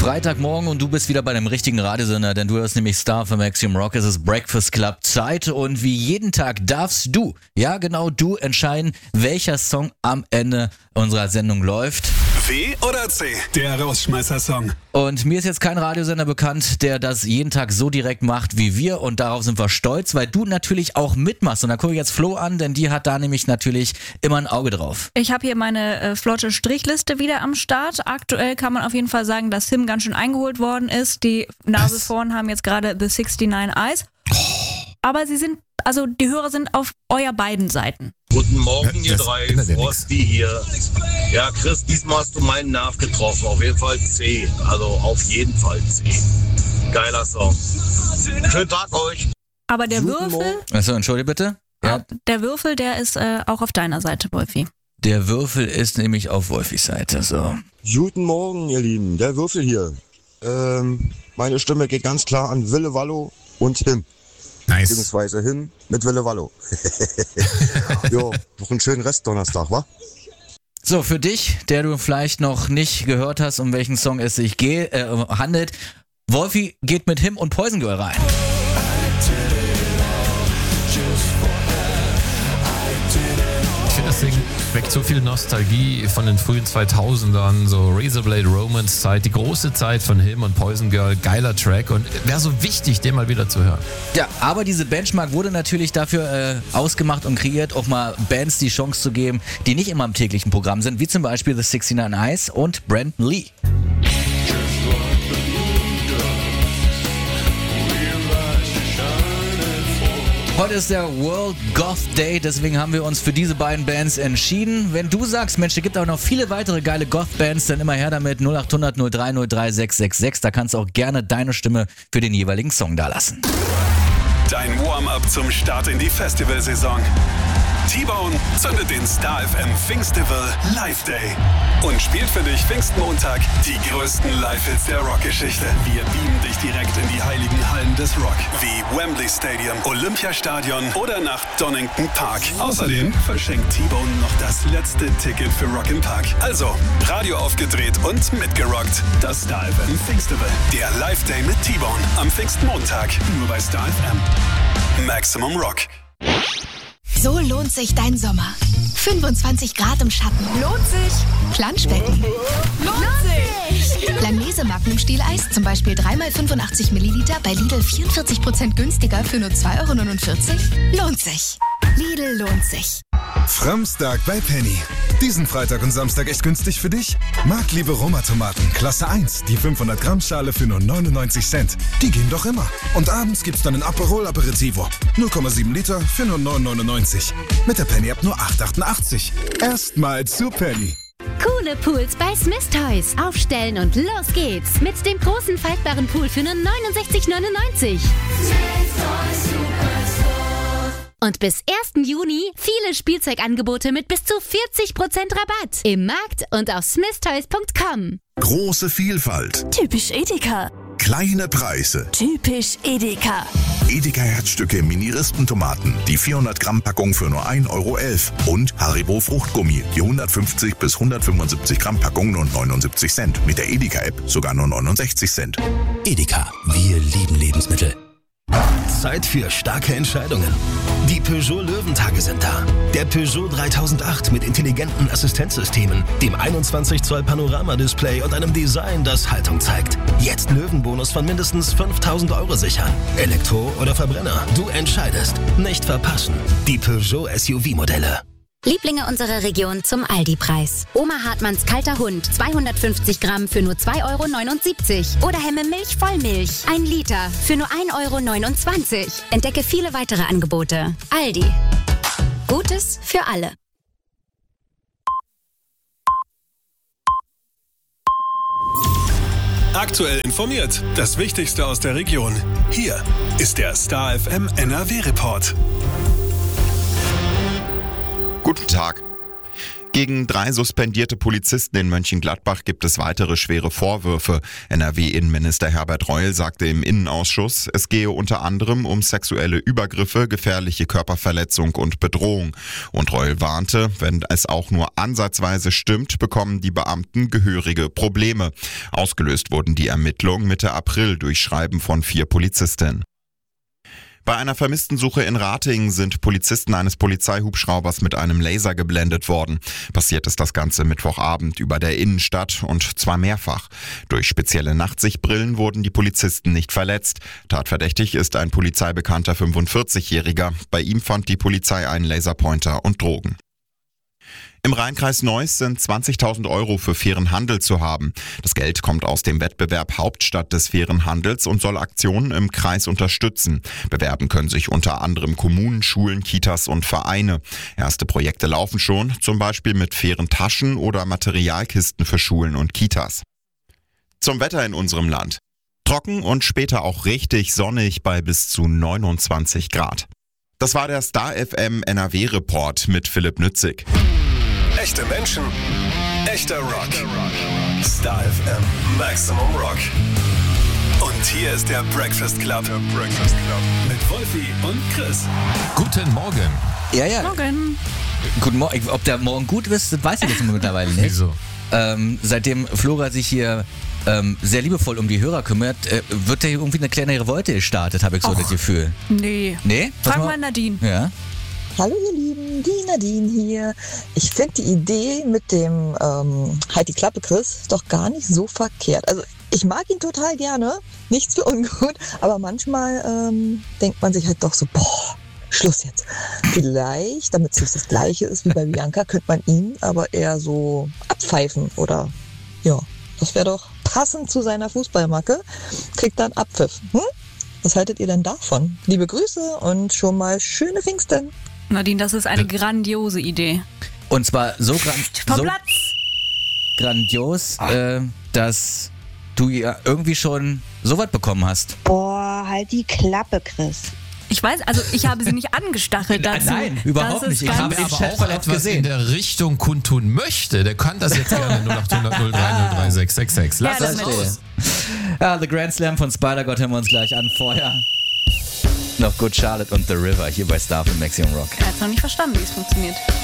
Freitagmorgen und du bist wieder bei dem richtigen Radiosender, denn du hörst nämlich Star für Maximum Rock. Es ist Breakfast Club Zeit und wie jeden Tag darfst du, ja genau du, entscheiden, welcher Song am Ende unserer Sendung läuft. W oder C, der Rausschmeißer-Song. Und mir ist jetzt kein Radiosender bekannt, der das jeden Tag so direkt macht wie wir und darauf sind wir stolz, weil du natürlich auch mitmachst. Und da gucke ich jetzt Flo an, denn die hat da nämlich natürlich immer ein Auge drauf. Ich habe hier meine flotte Strichliste wieder am Start. Aktuell kann man auf jeden Fall sagen, dass Him ganz schön eingeholt worden ist. Die Nase vorn haben jetzt gerade The 69 Eyes. Aber die Hörer sind auf eurer beiden Seiten. Guten Morgen, ihr drei. Frosty hier. Ja, Chris, diesmal hast du meinen Nerv getroffen. Auf jeden Fall C. Also auf jeden Fall C. Geiler Song. Schönen Tag euch. Aber der Würfel... Achso, entschuldige bitte. Ja. Der Würfel, der ist auch auf deiner Seite, Wolfi. Der Würfel ist nämlich auf Wolfis Seite, so. Guten Morgen, ihr Lieben. Der Würfel hier. Meine Stimme geht ganz klar an Wille Wallo und Him. Nice. Beziehungsweise Him mit Wille Wallo. Jo, noch einen schönen Rest-Donnerstag, wa? So, für dich, der du vielleicht noch nicht gehört hast, um welchen Song es sich handelt, Wolfi geht mit Him und Poison Girl rein. Ich finde, das Ding weckt so viel Nostalgie von den frühen 2000ern, so Razorblade Romance Zeit, die große Zeit von Him und Poison Girl, geiler Track und wäre so wichtig, den mal wieder zu hören. Ja, aber diese Benchmark wurde natürlich dafür ausgemacht und kreiert, auch mal Bands die Chance zu geben, die nicht immer im täglichen Programm sind, wie zum Beispiel The 69 Eyes und Brandon Lee. Heute ist der World Goth Day, deswegen haben wir uns für diese beiden Bands entschieden. Wenn du sagst, Mensch, es gibt auch noch viele weitere geile Goth-Bands, dann immer her damit 0800 03 03 666. Da kannst du auch gerne deine Stimme für den jeweiligen Song dalassen. Dein Warm-up zum Start in die Festivalsaison. T-Bone zündet den Star FM Pfingstival Live Day und spielt für dich Pfingstmontag die größten Live-Hits der Rockgeschichte. Wir beamen dich direkt in die heiligen Hallen des Rock, wie Wembley Stadium, Olympiastadion oder nach Donington Park. Außerdem verschenkt T-Bone noch das letzte Ticket für Rock im Park. Also, Radio aufgedreht und mitgerockt. Das Star FM Pfingstival, der Live Day mit T-Bone am Pfingstmontag, nur bei Star FM. Maximum Rock. So lohnt sich dein Sommer. 25 Grad im Schatten. Lohnt sich. Planschbecken. Lohnt sich. Langnese Magnum-Stieleis, zum Beispiel 3x85 Milliliter bei Lidl 44% günstiger für nur 2,49 €. Lohnt sich. Lidl lohnt sich. Framstag bei Penny. Diesen Freitag und Samstag echt günstig für dich? Marktliebe Roma-Tomaten, Klasse 1, die 500 Gramm Schale für nur 99 Cent. Die gehen doch immer. Und abends gibt's dann ein Aperol Aperitivo. 0,7 Liter für nur 9,99. Mit der Penny-App nur 8,88. Erstmal zu Penny. Coole Pools bei Smith Toys. Aufstellen und los geht's. Mit dem großen faltbaren Pool für nur 69,99. Und bis 1. Juni viele Spielzeugangebote mit bis zu 40% Rabatt. Im Markt und auf smithtoys.com. Große Vielfalt. Typisch Edeka. Kleine Preise. Typisch Edeka. Edeka Herzstücke Mini-Rispentomaten, die 400 Gramm Packung für nur 1,11 € und Haribo Fruchtgummi, die 150 bis 175 Gramm Packung nur 79 Cent. Mit der Edeka App sogar nur 69 Cent. Edeka, wir lieben Lebensmittel. Zeit für starke Entscheidungen. Die Peugeot Löwentage sind da. Der Peugeot 3008 mit intelligenten Assistenzsystemen, dem 21 Zoll Panoramadisplay und einem Design, das Haltung zeigt. Jetzt Löwenbonus von mindestens 5.000 € sichern. Elektro oder Verbrenner, du entscheidest. Nicht verpassen. Die Peugeot SUV-Modelle. Lieblinge unserer Region zum Aldi-Preis. Oma Hartmanns kalter Hund, 250 Gramm für nur 2,79 €. Oder Hemme Milch Vollmilch, 1 Liter für nur 1,29 €. Entdecke viele weitere Angebote. Aldi. Gutes für alle. Aktuell informiert. Das Wichtigste aus der Region. Hier ist der Star FM NRW Report. Guten Tag. Gegen 3 suspendierte Polizisten in Mönchengladbach gibt es weitere schwere Vorwürfe. NRW-Innenminister Herbert Reul sagte im Innenausschuss, es gehe unter anderem um sexuelle Übergriffe, gefährliche Körperverletzung und Bedrohung. Und Reul warnte, wenn es auch nur ansatzweise stimmt, bekommen die Beamten gehörige Probleme. Ausgelöst wurden die Ermittlungen Mitte April durch Schreiben von 4 Polizistinnen. Bei einer Vermisstensuche in Ratingen sind Polizisten eines Polizeihubschraubers mit einem Laser geblendet worden. Passiert ist das Ganze Mittwochabend über der Innenstadt und zwar mehrfach. Durch spezielle Nachtsichtbrillen wurden die Polizisten nicht verletzt. Tatverdächtig ist ein polizeibekannter 45-Jähriger. Bei ihm fand die Polizei einen Laserpointer und Drogen. Im Rheinkreis Neuss sind 20.000 Euro für fairen Handel zu haben. Das Geld kommt aus dem Wettbewerb Hauptstadt des fairen Handels und soll Aktionen im Kreis unterstützen. Bewerben können sich unter anderem Kommunen, Schulen, Kitas und Vereine. Erste Projekte laufen schon, zum Beispiel mit fairen Taschen oder Materialkisten für Schulen und Kitas. Zum Wetter in unserem Land. Trocken und später auch richtig sonnig bei bis zu 29 Grad. Das war der Star FM NRW Report mit Philipp Nützig. Echte Menschen, echter Rock. Star FM Maximum Rock. Und hier ist der Breakfast Club. Mit Wolfi und Chris. Guten Morgen. Ja. Morgen. Guten Morgen. Ob der Morgen gut ist, das weiß ich jetzt mittlerweile nicht. Wieso? Seitdem Flora sich hier sehr liebevoll um die Hörer kümmert, wird da irgendwie eine kleine Revolte gestartet, habe ich so das Gefühl. Nee. Nee? Frag mal Nadine. Ja. Hallo ihr Lieben, die Nadine hier. Ich finde die Idee mit dem Halt die Klappe Chris doch gar nicht so verkehrt. Also ich mag ihn total gerne, nichts für ungut, aber manchmal denkt man sich halt doch so, Schluss jetzt. Vielleicht, damit es nicht das Gleiche ist wie bei Bianca, könnte man ihn aber eher so abpfeifen oder ja, das wäre doch passend zu seiner Fußballmacke. Kriegt dann Abpfiff. Was haltet ihr denn davon? Liebe Grüße und schon mal schöne Pfingsten. Nadine, das ist eine grandiose Idee. Und zwar so grandios, dass du ja irgendwie schon so was bekommen hast. Boah, halt die Klappe, Chris. Ich weiß, also ich habe sie nicht angestachelt dazu. Nein, überhaupt nicht. Ich habe aber auch etwas in der Richtung kundtun möchte, der kann das jetzt gerne 0800 03 0666. Lass Ja, das das raus. Ja, The Grand Slam von Spider-God hören wir uns gleich an. Vorher noch Good Charlotte und The River hier bei Star FM Maximum Rock. Er hat noch nicht verstanden, wie es funktioniert.